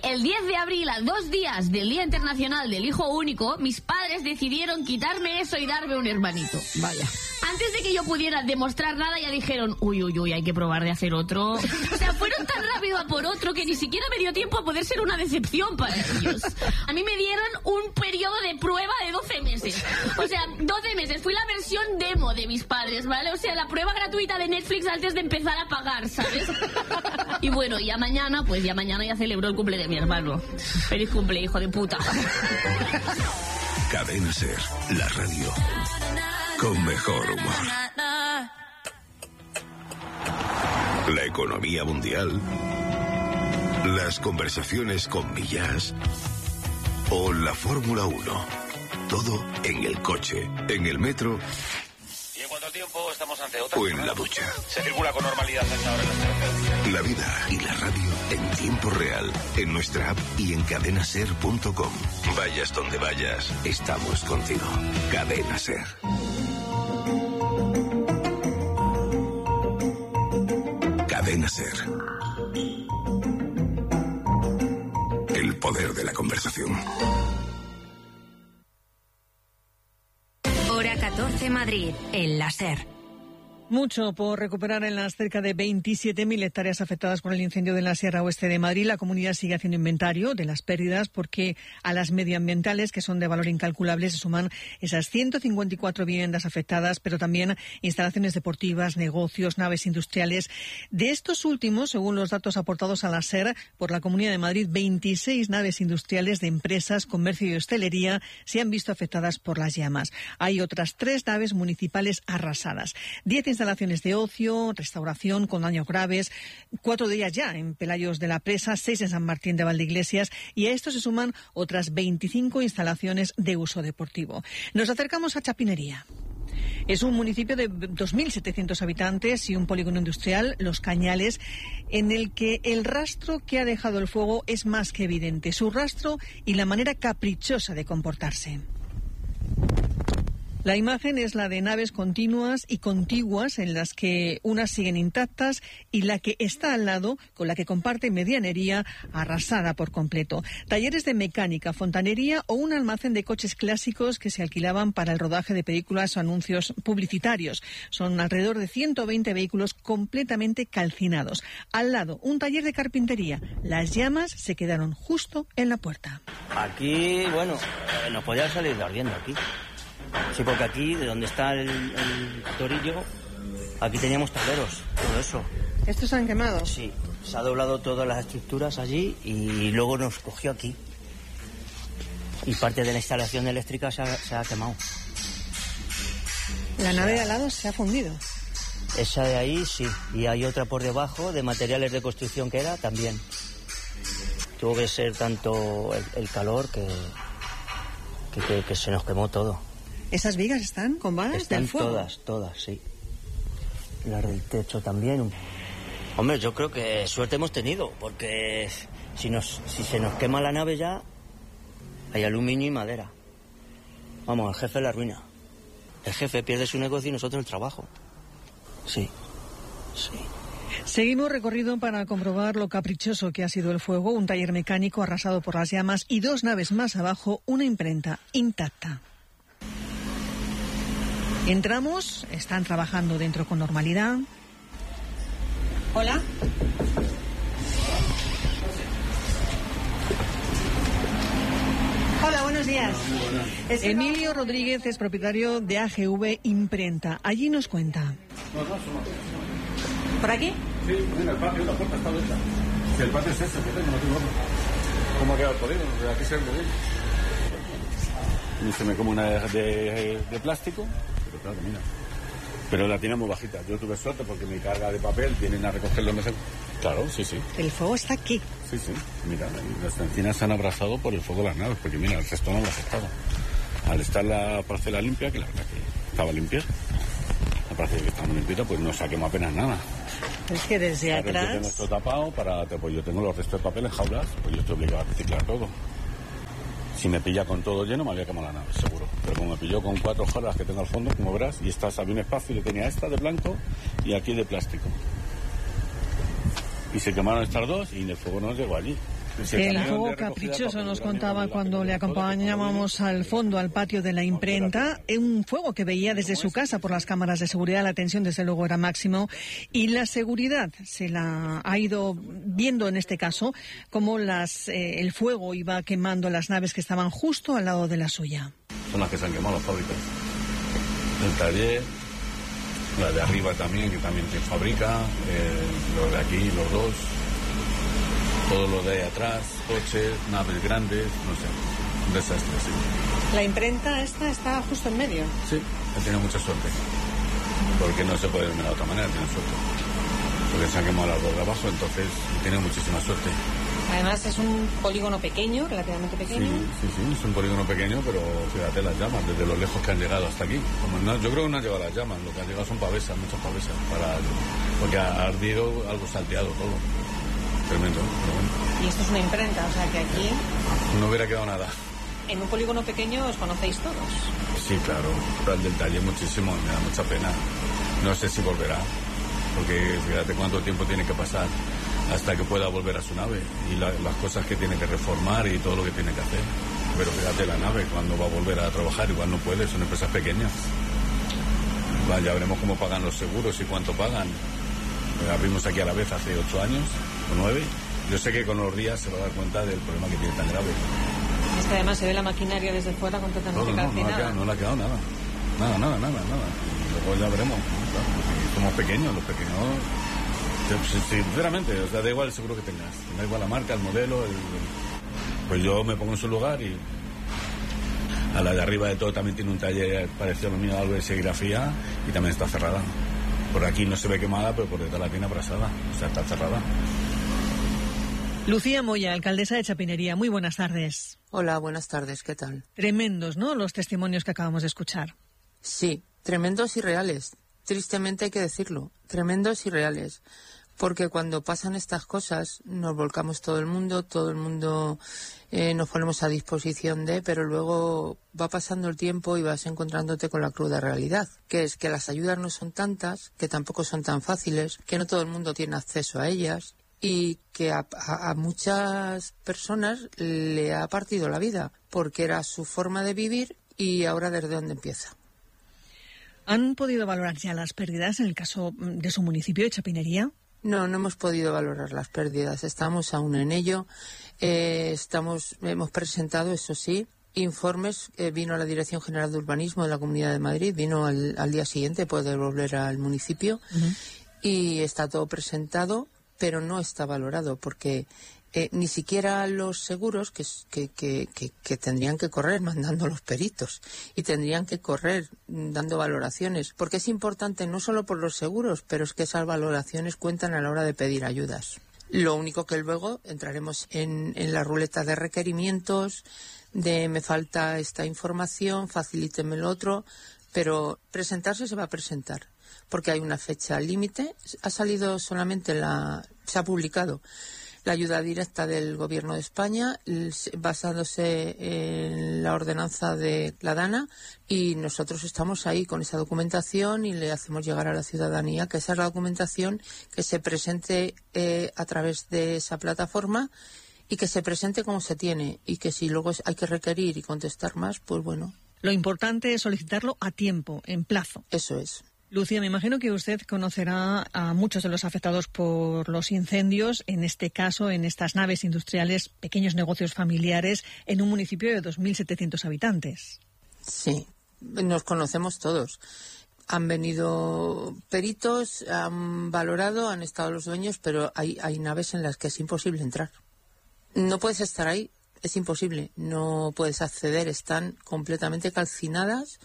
el 10 de abril, a 2 días del Día Internacional del Hijo Único, mis padres decidieron quitarme eso y darme un hermanito. Vaya. Antes de que yo pudiera demostrar nada, ya dijeron, uy, hay que probar de hacer otro. O sea, fueron tan rápido a por otro que ni siquiera me dio tiempo a poder ser una decepción para ellos. A mí me dieron un periodo de prueba de 12 meses. O sea, 12 meses. Fui la versión demo de mis padres, ¿vale? O sea, la prueba gratuita de Netflix antes de empezar a pagar, ¿sabes? Y bueno, ya mañana ya celebro el cumple de mi hermano. Feliz cumple, hijo de puta. Cadena Ser, la radio con mejor humor. La economía mundial, las conversaciones con Millás o la Fórmula 1. Todo en el coche, en el metro. ¿Y en cuánto tiempo estamos ante otra? O en la ducha. Se circula con normalidad hasta ahora en las carreteras. La vida y la radio en tiempo real, en nuestra app y en cadenaser.com. Vayas donde vayas, estamos contigo. Cadena Ser. Cadena Ser. El poder de la conversación. Hora 14 Madrid, en la Ser. Mucho por recuperar en las cerca de 27.000 hectáreas afectadas por el incendio de la Sierra Oeste de Madrid. La comunidad sigue haciendo inventario de las pérdidas porque a las medioambientales, que son de valor incalculable, se suman esas 154 viviendas afectadas, pero también instalaciones deportivas, negocios, naves industriales. De estos últimos, según los datos aportados a la SER por la Comunidad de Madrid, 26 naves industriales de empresas, comercio y hostelería se han visto afectadas por las llamas. Hay otras 3 naves municipales arrasadas. 10 instalaciones de ocio, restauración con daños graves, 4 de ellas ya en Pelayos de la Presa, 6 en San Martín de Valdeiglesias, y a esto se suman otras 25 instalaciones de uso deportivo. Nos acercamos a Chapinería. Es un municipio de 2.700 habitantes y un polígono industrial, Los Cañales, en el que el rastro que ha dejado el fuego es más que evidente. Su rastro y la manera caprichosa de comportarse. La imagen es la de naves continuas y contiguas en las que unas siguen intactas y la que está al lado, con la que comparte medianería, arrasada por completo. Talleres de mecánica, fontanería o un almacén de coches clásicos que se alquilaban para el rodaje de películas o anuncios publicitarios. Son alrededor de 120 vehículos completamente calcinados. Al lado, un taller de carpintería. Las llamas se quedaron justo en la puerta. Aquí, bueno, nos podía salir ardiendo aquí. Sí, porque aquí, de donde está el torillo, aquí teníamos tableros, todo eso. ¿Estos se han quemado? Sí, se ha doblado todas las estructuras allí y luego nos cogió aquí. Y parte de la instalación eléctrica se ha quemado. La nave de al lado se ha fundido. Esa de ahí, sí. Y hay otra por debajo, de materiales de construcción que era, también. Tuvo que ser tanto el calor que se nos quemó todo. ¿Esas vigas están con balas del fuego? Están todas, sí. Las del techo también. Hombre, yo creo que suerte hemos tenido, porque si se nos quema la nave ya, hay aluminio y madera. Vamos, el jefe la arruina. El jefe pierde su negocio y nosotros el trabajo. Sí. Seguimos recorrido para comprobar lo caprichoso que ha sido el fuego. Un taller mecánico arrasado por las llamas y 2 naves más abajo, una imprenta intacta. Entramos, están trabajando dentro con normalidad. Hola. Hola, buenos días. Emilio Rodríguez es propietario de AGV Imprenta. Allí nos cuenta. ¿Por aquí? Sí, en el patio, la puerta está abierta. Si el patio es ese que tengo, no tengo otro. ¿Cómo ha quedado el polígono? De aquí se ve bien. Y se me come una de plástico, pero claro, mira. Pero la tiene muy bajita. Yo tuve suerte porque mi carga de papel vienen a recogerlo mejor. Claro, sí. El fuego está aquí. Sí. Mira, las encinas se han abrazado por el fuego de las naves, porque mira, el resto no lo ha afectado. Al estar la parcela limpia, que la verdad que estaba limpia, la parcela que estaba limpita, pues no saquemos apenas nada. Es que desde atrás... Yo tengo esto tapado, pues yo tengo los restos de papel en jaulas, pues yo estoy obligado a reciclar todo. Si me pilla con todo lleno, me había quemado la nave, seguro. Pero como me pilló con 4 jaulas que tengo al fondo, como verás, y estas había un espacio y tenía esta de blanco y aquí de plástico. Y se quemaron estas 2 y el fuego no llegó allí. El fuego caprichoso nos contaba cuando le acompañábamos al fondo, al patio de la imprenta, un fuego que veía desde su casa por las cámaras de seguridad. La tensión desde luego era máximo y la seguridad se la ha ido viendo en este caso como el fuego iba quemando las naves que estaban justo al lado de la suya. Son las que se han quemado las fábricas. El taller, la de arriba también, que también se fabrica, los de aquí, los dos, todo lo de ahí atrás, coches, naves grandes, no sé, un desastre, sí. ¿La imprenta esta está justo en medio? Sí, he tenido mucha suerte, porque no se puede ver de otra manera, tiene suerte. Porque se han quemado las dos de abajo, entonces he tenido muchísima suerte. Además es un polígono pequeño, relativamente pequeño. Sí, es un polígono pequeño, pero fíjate las llamas, desde lo lejos que han llegado hasta aquí. Yo creo que no han llegado las llamas, lo que han llegado son pavesas, muchas pavesas, porque ha ardido algo salteado todo. Tremendo, pero bueno. Y esto es una imprenta, o sea que aquí no hubiera quedado nada. En un polígono pequeño os conocéis todos. Sí, claro, pero el del taller muchísimo, me da mucha pena. No sé si volverá, porque fíjate cuánto tiempo tiene que pasar hasta que pueda volver a su nave y las cosas que tiene que reformar y todo lo que tiene que hacer. Pero fíjate la nave, cuando va a volver a trabajar, igual no puede, son empresas pequeñas. Ya veremos cómo pagan los seguros y cuánto pagan. Abrimos aquí a la vez hace 8 años o 9. Yo sé que con los días se va a dar cuenta del problema que tiene tan grave. Es que además se ve la maquinaria desde fuera completamente calcinada. No le ha quedado nada. Nada. Y luego ya veremos. Claro, somos pequeños, los pequeños. Sinceramente, o sea, da igual el seguro que tengas. Da igual la marca, el modelo. Pues yo me pongo en su lugar y a la de arriba de todo también tiene un taller parecido a lo mío, algo de serigrafía, y también está cerrada. Por aquí no se ve quemada, pero por detrás la tiene abrasada. O sea, está cerrada. Lucía Moya, alcaldesa de Chapinería. Muy buenas tardes. Hola, buenas tardes. ¿Qué tal? Tremendos, ¿no?, los testimonios que acabamos de escuchar. Sí, tremendos y reales. Tristemente hay que decirlo. Tremendos y reales. Porque cuando pasan estas cosas nos volcamos todo el mundo nos ponemos a disposición pero luego va pasando el tiempo y vas encontrándote con la cruda realidad, que es que las ayudas no son tantas, que tampoco son tan fáciles, que no todo el mundo tiene acceso a ellas y que a muchas personas le ha partido la vida, porque era su forma de vivir y ahora desde dónde empieza. ¿Han podido valorar ya las pérdidas en el caso de su municipio de Chapinería? No hemos podido valorar las pérdidas. Estamos aún en ello. Hemos presentado, eso sí, informes. Vino a la Dirección General de Urbanismo de la Comunidad de Madrid, vino al día siguiente, puede volver al municipio, y está todo presentado, pero no está valorado, porque ni siquiera los seguros que tendrían que correr mandando los peritos y tendrían que correr dando valoraciones, porque es importante no solo por los seguros, pero es que esas valoraciones cuentan a la hora de pedir ayudas. Lo único que luego entraremos en la ruleta de requerimientos, de me falta esta información, facilíteme lo otro, pero presentarse se va a presentar, porque hay una fecha límite. Ha salido solamente se ha publicado la ayuda directa del Gobierno de España, basándose en la ordenanza de la DANA, y nosotros estamos ahí con esa documentación y le hacemos llegar a la ciudadanía que esa es la documentación, que se presente a través de esa plataforma y que se presente como se tiene, y que si luego hay que requerir y contestar más, pues bueno. Lo importante es solicitarlo a tiempo, en plazo. Eso es. Lucía, me imagino que usted conocerá a muchos de los afectados por los incendios, en este caso, en estas naves industriales, pequeños negocios familiares, en un municipio de 2.700 habitantes. Sí, nos conocemos todos. Han venido peritos, han valorado, han estado los dueños, pero hay naves en las que es imposible entrar. No puedes estar ahí, es imposible, no puedes acceder, están completamente calcinadas.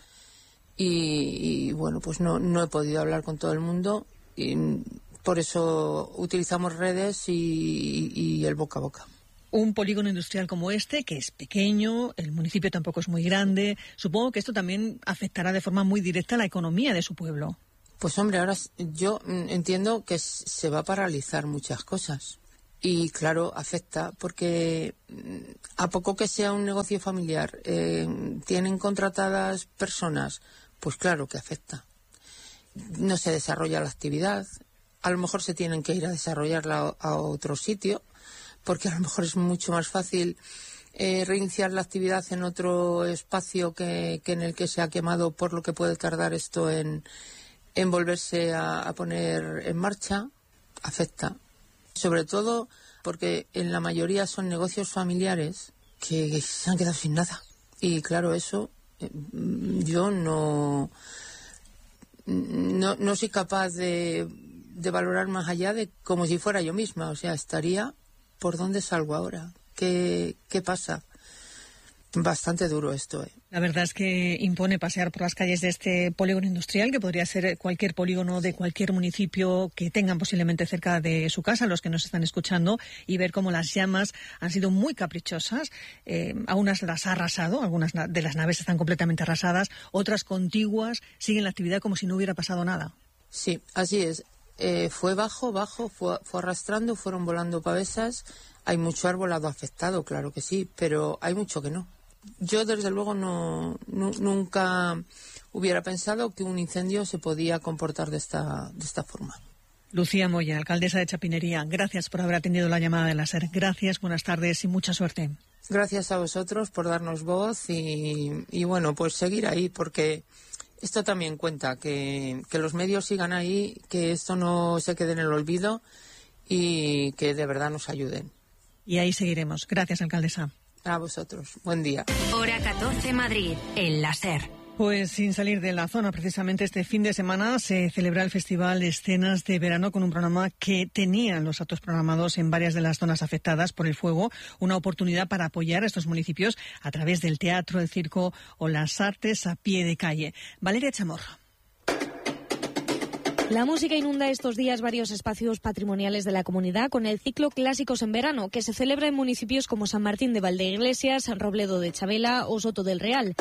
Y bueno, pues no he podido hablar con todo el mundo, y por eso utilizamos redes y el boca a boca. Un polígono industrial como este, que es pequeño, el municipio tampoco es muy grande, supongo que esto también afectará de forma muy directa a la economía de su pueblo. Pues hombre, ahora yo entiendo que se va a paralizar muchas cosas. Y claro, afecta, porque a poco que sea un negocio familiar, tienen contratadas personas, pues claro que afecta. No se desarrolla la actividad, a lo mejor se tienen que ir a desarrollarla a otro sitio, porque a lo mejor es mucho más fácil reiniciar la actividad en otro espacio que en el que se ha quemado, por lo que puede tardar esto en volverse a poner en marcha. Afecta, sobre todo porque en la mayoría son negocios familiares que se han quedado sin nada. Y claro, eso yo no soy capaz de valorar más allá de como si fuera yo misma. O sea, estaría, ¿por dónde salgo ahora? ¿Qué pasa? Bastante duro esto. La verdad es que impone pasear por las calles de este polígono industrial, que podría ser cualquier polígono de cualquier municipio que tengan posiblemente cerca de su casa, los que nos están escuchando, y ver cómo las llamas han sido muy caprichosas. A unas las ha arrasado, algunas de las naves están completamente arrasadas, otras contiguas siguen la actividad como si no hubiera pasado nada. Sí, así es. Fue fue arrastrando, fueron volando pavesas. Hay mucho arbolado afectado, claro que sí, pero hay mucho que no. Yo, desde luego, nunca hubiera pensado que un incendio se podía comportar de esta forma. Lucía Moya, alcaldesa de Chapinería, gracias por haber atendido la llamada de la SER. Gracias, buenas tardes y mucha suerte. Gracias a vosotros por darnos voz y bueno, pues seguir ahí, porque esto también cuenta, que los medios sigan ahí, que esto no se quede en el olvido y que de verdad nos ayuden. Y ahí seguiremos. Gracias, alcaldesa. A vosotros. Buen día. Hora 14 Madrid, en la SER. Pues sin salir de la zona, precisamente este fin de semana se celebra el Festival Escenas de Verano con un programa que tenía los actos programados en varias de las zonas afectadas por el fuego, una oportunidad para apoyar a estos municipios a través del teatro, el circo o las artes a pie de calle. Valeria Chamorro. La música inunda estos días varios espacios patrimoniales de la comunidad con el ciclo Clásicos en Verano, que se celebra en municipios como San Martín de Valdeiglesias, Robledo de Chabela o Soto del Real.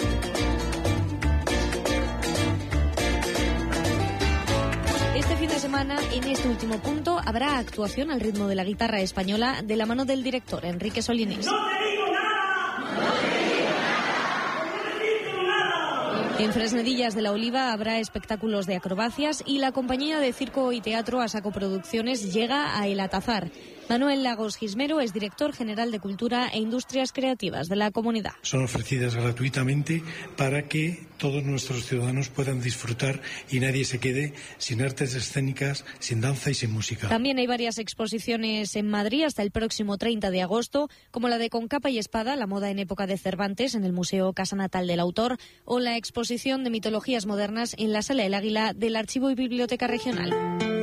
Este fin de semana, en este último punto, habrá actuación al ritmo de la guitarra española de la mano del director Enrique Solinés. En Fresnedillas de la Oliva habrá espectáculos de acrobacias y la compañía de circo y teatro Asaco Producciones llega a El Atazar. Manuel Lagos Gismero es director general de Cultura e Industrias Creativas de la comunidad. Son ofrecidas gratuitamente para que todos nuestros ciudadanos puedan disfrutar y nadie se quede sin artes escénicas, sin danza y sin música. También hay varias exposiciones en Madrid hasta el próximo 30 de agosto, como la de Con capa y espada, la moda en época de Cervantes en el Museo Casa Natal del Autor, o la exposición de mitologías modernas en la Sala El Águila del Archivo y Biblioteca Regional.